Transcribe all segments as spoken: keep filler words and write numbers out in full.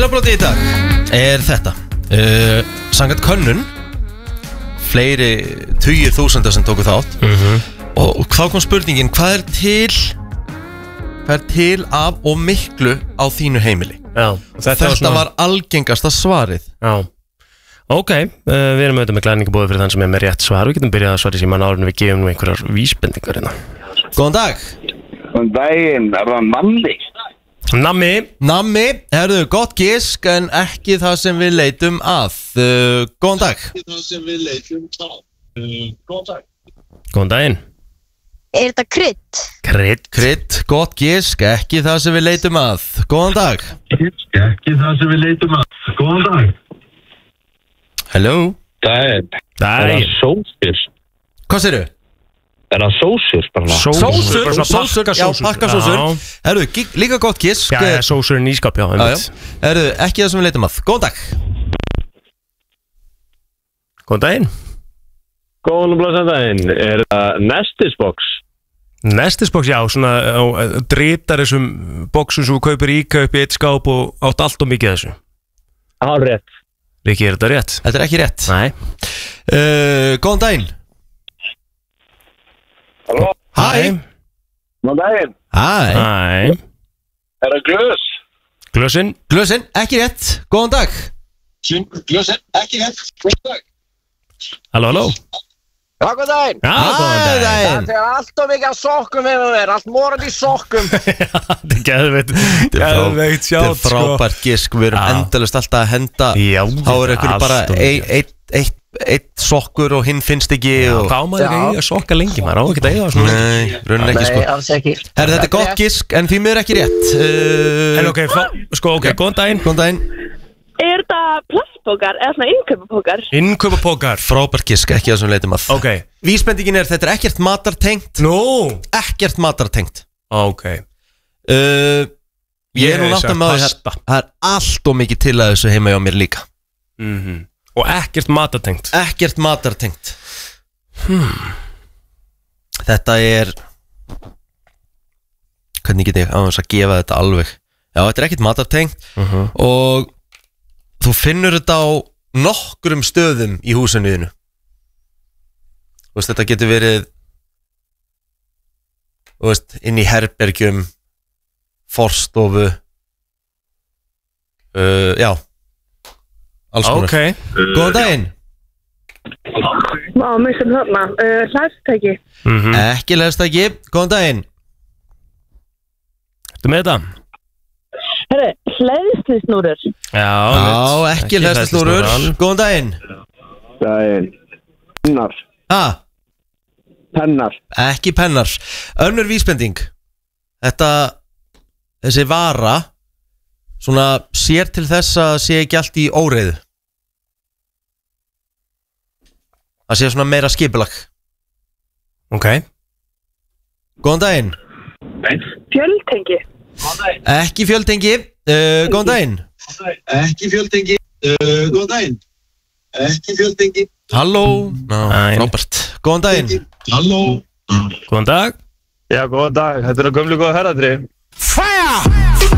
Heilabrótið í dag er þetta uh, Samkvæmt könnun fleiri tugir þúsunda sem tóku þátt mm-hmm. og þá kom spurningin, hvað er til hvað er til af og miklu á þínu heimili? Já, þetta þetta var, svona... var algengasta svarið. Já. Ok, uh, við erum auðvitað með glæningabóði fyrir þann sem er með rétt svar. Við getum byrjað að svara í síman áður en við gefum nú einhverjar vísbendingar hérna. Góðan dag. Góðan daginn, er það Nammi? Nammi. Nammi, herðu, gott gisk en ekki það sem við leitum að. Uh, góðan dag. Ekki það sem við leitum að. Uh, góðan dag. Góðan daginn. Er þetta krydd? Krydd. Krydd, gott gisk, ekki það sem við leitum að. Góðan dag. Ekki það sem við leitum að. Góðan dag. Hello. Daginn. Daginn. Er það sósur? Hvað séru? Er það sósur? Sósur, sósur, sósur, já, pakkasósur. Herðu, líka gott gisk. Já, já, sósur er nýskap, já. Herðu, ekki það sem við leitum að. Góðan dag. Góðan daginn. Góðan og blæsan daginn. Er það Nestisbox? Nestisbox, já, svona drítar þessum boxum sem þú kaupir íka upp í eitt skáp og átt allt og mikið þessu. Á, rétt. Riki, er þetta rétt? Þetta er ekki rétt. Nei. Uh, góðan daginn. Halló. Hæ. Góðan daginn. Hæ. Hæ. Er það glös? Glösin. Glösin, ekki rétt. Góðan dag. Glösin, ekki rétt. Góðan dag. Halló, halló. Já, góðan daginn. Já, góðan daginn. Það er alltaf mikið af sokkum við að vera, allt morandi í sokkum. Þetta er geðveikt, geðveikt sjátt, sko. Þetta er frábært gisk, við erum endalist alltaf að henda. Já, þá er einhver bara eitt sokkur og hinn finnst ekki. Hvað maður ekki eiga sokka lengi, maður á ekki að eiga svona. Nei, raunin ekki, sko. Nei, alls ekki. Herra, þetta er gott gisk, en því mér ekki rétt. En ok, sko, ok, góðan daginn. Góðan daginn. Er þetta plastpókar eða svona innkaupapókar? Innkaupapókar. Frábært gisk, ekki það sem leitum að. Ok. Vísbendingin er, þetta er ekkert matartengt. Nú. Ekkert matartengt. Ok. Uh, ég er nú nátt að maður, það er allt og mikið til að þessu heima hjá mér líka. Mhm. Og ekkert matartengt. Ekkert matartengt. Hmm. Þetta er, hvernig get ég á þess að gefa þetta alveg? Já, þetta er ekkert matartengt uh-huh. og þú finnur þetta á nokkrum stöðum í húsinu þínu. Þú veist, þetta getur verið þú veist, inn í herbergjum, forstofu, uh, já, alls konar. Ok. Góðan daginn. Má, mér sem þarna, uh, hlæðstæki. Mm-hmm. Ekki hlæðstæki, góðan daginn. Ertu með þetta? Herri, hlæðslisnúrur. Já, Já, ekki hlæðslisnúrur. Góðan daginn. Daginn. Pennar. Ha? Pennar. Ekki pennar. Önnur vísbending. Þetta, þessi vara svona sér til þess að sé ekki allt í óreiðu. Það sé svona meira skipulag. Ok. Góðan daginn. Fjöltengi. Ekki fjöltengi. Uh, góðan daginn. Ekki fjöltengi. Uh, góðan daginn. Ekki fjöltengi. Halló. Ná, frábært. Góðan daginn. Halló. Góðan dag. Já, góðan dag. Þetta er að gömlu góða herðatri. Fæja!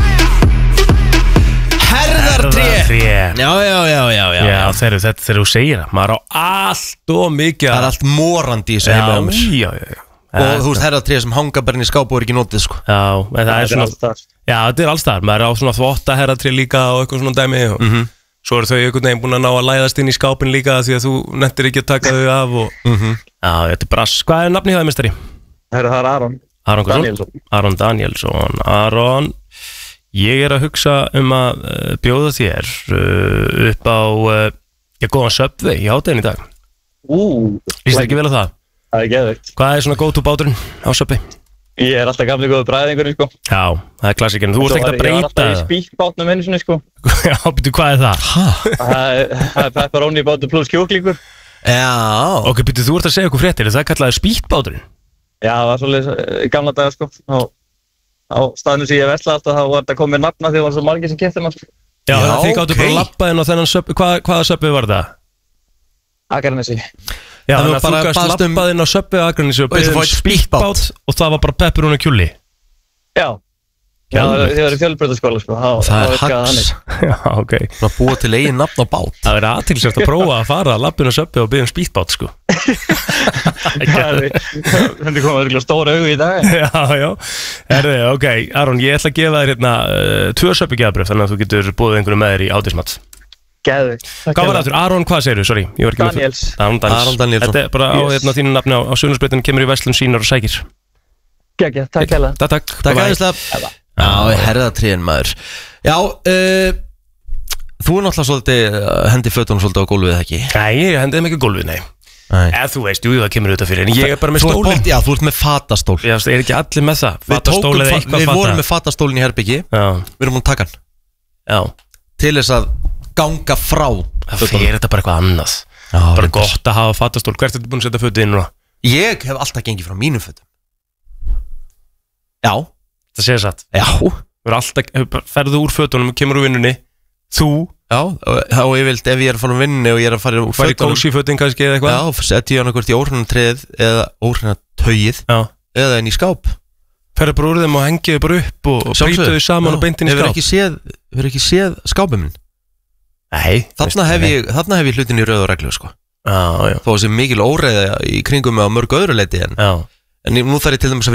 Herðartré. Já, já, já, já, já. Já, þegar þetta þegar þú segir það, maður á allt og mikið. Það er allt morandi í þessu heima á mér. Já, já, já. Og þú veist, herðartré sem hanga bara inn í skápu og er ekki notið, sko. Já, en það er svona. Já, þetta er alls þar. Maður er á svona þvotta herðartré líka og eitthvað svona dæmi. Mhm. Svo eru þau einhvern veginn búin að ná að læðast inn í skápin líka því að þú nettir ekki að taka þau af og mm-hmm. Já, þetta er brass. Hvað er nafnið hjá þér, meistari? Það er Aron. Aron Danielsson. Aron Danielsson. Aron, ég er að hugsa um að uh, bjóða þér uh, upp á uh, já, góðan Subway í hádeginu í dag. Ú. Lýst þér ekki vel á það? Það er geðveikt. Hvað er svona go-to báturinn á Subway? Ég er alltaf gamli góðu bræðingurinn, sko. Já, það er klassíkinn. Þú ert ekkert að breyta það. Ég var alltaf í spíkbátnum einu sinni, sko. Já, betur, hvað er það? Hæ? Það er pepperoni bátur pluss kjúklingur. Já. Ok, betur, þú ert að segja okkur fréttir. Er það kallaði spíkbáturinn? Já, það var svolítið gamla dagar, sko. Á, á staðinu sem ég versla alltaf, þá var þetta komið nafna því það var svo margir sem keyptu hann, sko. Já, Já þið gáttu bara að labba inn á þennan Subway. Hvað, hvaða Subway var það? Akranesi. Já, þannig að þú gæst lappað inn á Subway á Akranesi og beðið um spíkbát og það var bara pepperoni og kjúli. Já. Já, þið var í fjölbrautaskóla sko. Há, Það er hags Já, ok. að búa til eigin nafn á bát. Það er aðtilsvægt að prófa að fara að lappinu söppi og byggja um spýtbát sko. Þetta kom að stóra augu í dag. Já, já. Herði, ok, Aron, ég ætla að gefa þér hérna uh, tvö söppi gjafbröf, þannig að þú getur búið einhverju með þér í hádegismat. Geðvig. Hvað var það aftur? Aron, hvað segirðu? Sorry, ég var ekki með Daniels. Aron Daniels. Aron Danielsson. Þetta er bara á Yes. hérna, þínu nafni á, á Sunnlandsbrautinni, kemur í verslun sínar og sækir. Gekkja, takk hella. Takk, takk. Takk Bye-bye. aðeinslega. Já, herðatriðin maður. Já, uh, þú er náttúrulega svolítið uh, hendi fötunum svolítið á gólfið, ekki? Nei, ég hendiði mig ekki á gólfið, nei. Nei. Eða þú veist, jú, það kemur auðvitað fyrir, en ég er bara með Þú ert stólinn. bótt- Já, þú ert með fatastól. Já, það er ekki allir með það. Við Fatastól tókum eða fa- eitthvað Við fata. vorum með fatastólinn í herbyggi. Já, Við erum múin að taka hann já. til þess að ganga frá Það fyrir þetta bara eitthvað annað. Já, Bara reyndar. gott að hafa fatastól. Hvert er þetta búin að setja fötið inn núna? Ég hef alltaf gengið frá mínum fötum. Já, Það segir satt. já Þú er alltaf, ferðu úr fötunum, kemur úr vinnunni, þú, Já, og þá ég vilt ef ég er að fara um vinnu og ég er að fara úr fari í fötunum. kósi fötin kannski eða eitthvað. Já, setja ég hann eitthvað í óhrannatreið eða óhrannatauið Já. eða inn í skáp. Ferðu bara úr þeim og hengið þau bara upp og Sjálfsögðu. brýtu þau saman Já. og beintin í Hefur skáp. ekki séð, hefur ekki séð skápið minn. Nei. Þarna hef ég, þarna hef ég hlutin í röð og reglu, sko. Já, já. Þó að sé mikil óreiða í kringum með á mörg öðru leiti en, Já. en nú þarf ég til dæmis að